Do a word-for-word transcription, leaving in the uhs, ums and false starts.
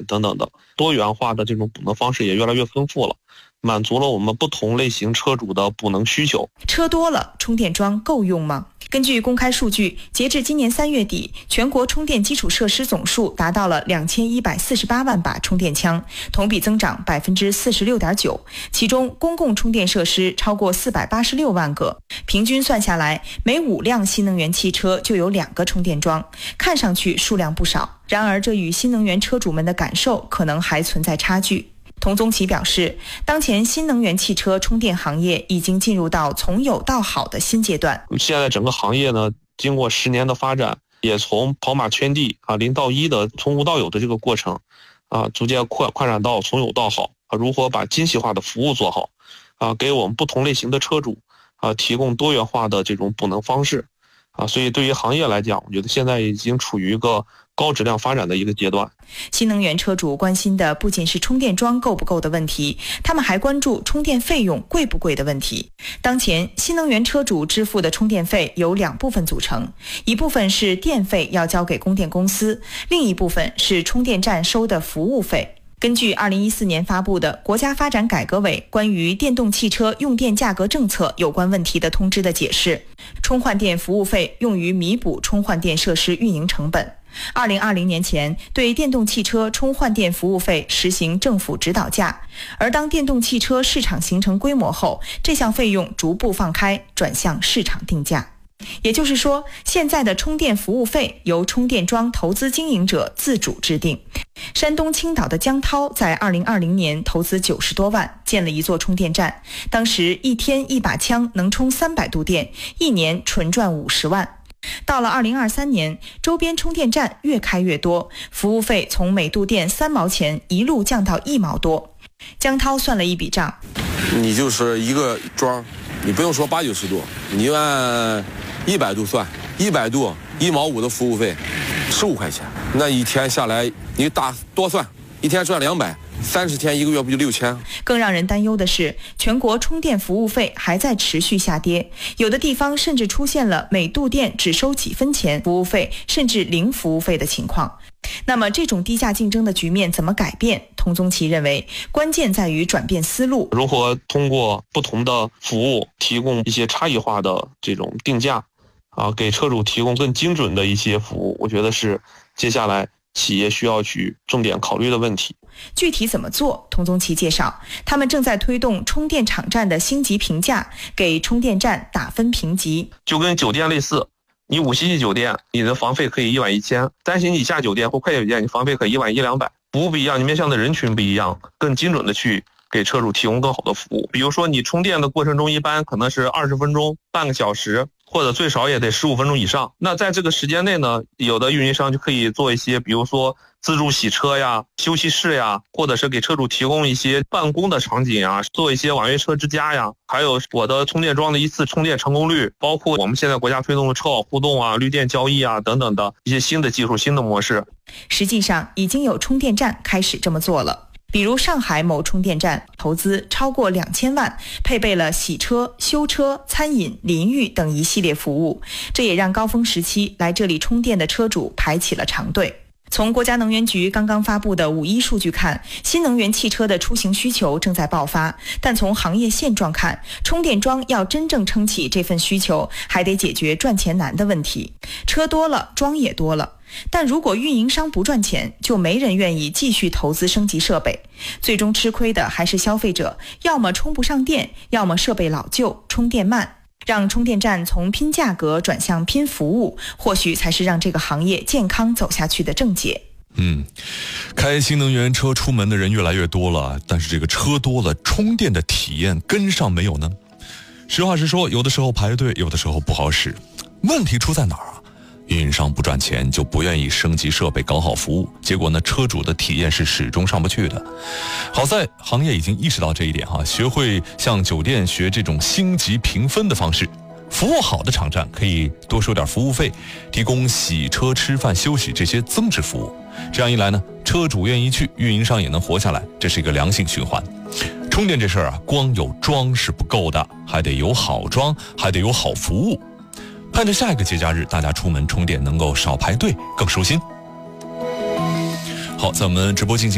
等等的，多元化的这种补能方式也越来越丰富了，满足了我们不同类型车主的补能需求。 车多了，充电桩够用吗？根据公开数据，截至今年三月底，全国充电基础设施总数达到了两千一百四十八万把充电枪，同比增长百分之四十六点九。其中，公共充电设施超过四百八十六万个，平均算下来，每五辆新能源汽车就有两个充电桩，看上去数量不少。然而，这与新能源车主们的感受可能还存在差距。童宗奇表示，当前新能源汽车充电行业已经进入到从有到好的新阶段。 现在整个行业呢，经过十年的发展，也从跑马圈地啊零到一的从无到有的这个过程啊，逐渐扩扩展到从有到好啊，如何把精细化的服务做好啊，给我们不同类型的车主啊提供多元化的这种补能方式啊，所以对于行业来讲，我觉得现在已经处于一个高质量发展的一个阶段。 新能源车主关心的不仅是充电桩够不够的问题，他们还关注充电费用贵不贵的问题。当前新能源车主支付的充电费由两部分组成，一部分是电费要交给供电公司，另一部分是充电站收的服务费。根据二零一四年发布的国家发展改革委关于电动汽车用电价格政策有关问题的通知的解释，充换电服务费用于弥补充换电设施运营成本。二零二零年前，对电动汽车充换电服务费实行政府指导价，而当电动汽车市场形成规模后，这项费用逐步放开，转向市场定价。也就是说，现在的充电服务费由充电桩投资经营者自主制定。山东青岛的江涛在二零二零年投资九十多万建了一座充电站，当时一天一把枪能充三百度电，一年纯赚五十万。到了二零二三年，周边充电站越开越多，服务费从每度电三毛钱一路降到一毛多。江涛算了一笔账， 你就是一个桩，你不用说八九十度，你就按一百度算，一百度一毛五的服务费，十五块钱，那一天下来你打多算，一天赚两百。三十天一个月不就六千？ 更让人担忧的是，全国充电服务费还在持续下跌，有的地方甚至出现了每度电只收几分钱服务费，甚至零服务费的情况。那么这种低价竞争的局面怎么改变？童宗奇认为，关键在于转变思路， 如何通过不同的服务提供一些差异化的这种定价啊，给车主提供更精准的一些服务，我觉得是接下来企业需要去重点考虑的问题。 具体怎么做？童宗奇介绍，他们正在推动充电场站的星级评价，给充电站打分评级， 就跟酒店类似，你五星级酒店，你的房费可以一晚一千；三星级以下酒店或快捷酒店，你房费可以一晚一两百。服务不一样，你面向的人群不一样，更精准的去给车主提供更好的服务。比如说，你充电的过程中，一般可能是二十分钟、半个小时。或者最少也得十五分钟以上。那在这个时间内呢，有的运营商就可以做一些，比如说自助洗车呀、休息室呀，或者是给车主提供一些办公的场景啊，做一些网约车之家呀，还有我的充电桩的一次充电成功率，包括我们现在国家推动的车好互动啊、绿电交易啊等等的一些新的技术、新的模式。 实际上，已经有充电站开始这么做了。比如上海某充电站投资超过两千万，配备了洗车、修车、餐饮、淋浴等一系列服务，这也让高峰时期来这里充电的车主排起了长队。从国家能源局刚刚发布的五一数据看，新能源汽车的出行需求正在爆发，但从行业现状看，充电桩要真正撑起这份需求，还得解决赚钱难的问题。车多了，桩也多了。但如果运营商不赚钱，就没人愿意继续投资升级设备，最终吃亏的还是消费者，要么充不上电，要么设备老旧，充电慢。让充电站从拼价格转向拼服务，或许才是让这个行业健康走下去的正解。 嗯，开新能源车出门的人越来越多了，但是这个车多了，充电的体验跟上没有呢？实话实说，有的时候排队，有的时候不好使。问题出在哪儿啊？运营商不赚钱，就不愿意升级设备搞好服务，结果呢，车主的体验是始终上不去的。好在行业已经意识到这一点哈，学会向酒店学这种星级评分的方式，服务好的场站可以多收点服务费，提供洗车、吃饭、休息这些增值服务。这样一来呢，车主愿意去，运营商也能活下来，这是一个良性循环。充电这事儿啊，光有桩是不够的，还得有好桩，还得有好服务。盼着下一个节假日，大家出门充电能够少排队，更舒心。好，在我们直播进行